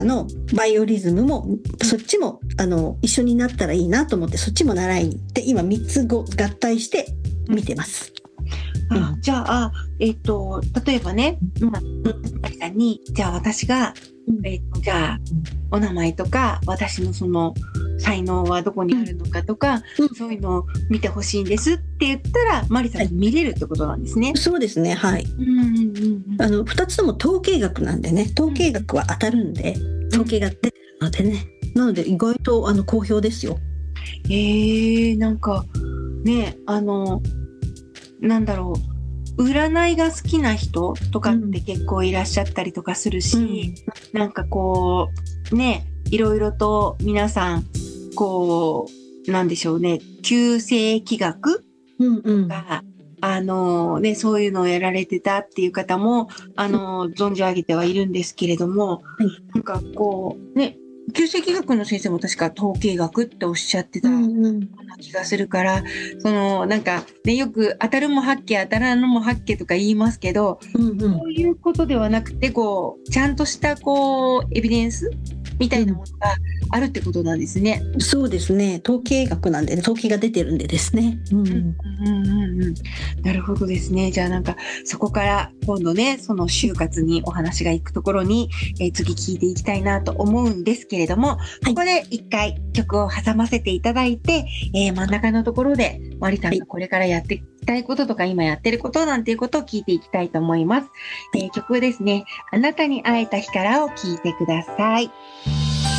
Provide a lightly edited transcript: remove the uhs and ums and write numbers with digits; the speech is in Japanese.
のバイオリズムもそっちも一緒になったらいいなと思ってそっちも習いに行って今3つ合体して見てます。 じゃあ、例えばね、マリさんに、じゃあ私が、じゃあ、お名前とか、私のその才能はどこにあるのかとか、そういうのを見てほしいんですって言ったら、マリさんに見れるってことなんですね。 そうですね、はい。2つとも統計学なんでね、統計学は当たるんで、統計が出てるのでね、なので意外と好評ですよ。 なんか、ね、なんだろう、占いが好きな人とかって結構いらっしゃったりとかするし、なんかこう、ね、いろいろと皆さん、こう、なんでしょうね、旧世紀学とか、ね、そういうのをやられてたっていう方も、存じ上げてはいるんですけれども、なんかこう、ね、旧世紀学の先生も確か統計学っておっしゃってた気がするから、なんかね、よく当たるも八卦当たらぬも八卦とか言いますけど、そういうことではなくて、こう、ちゃんとしたこう、エビデンスみたいなものがあるってことなんですね。 そうですね。統計学なんでね、統計が出てるんでですね。 なるほどですね。じゃあなんかそこから今度ね、その就活にお話が行くところに、次聞いていきたいなと思うんですけれども、ここで一回曲を挟ませていただいて、真ん中のところでマリさんがこれからやっていきたいこととか今やってることなんていうことを聞いていきたいと思います。曲ですね。あなたに会えた日からを聞いてください。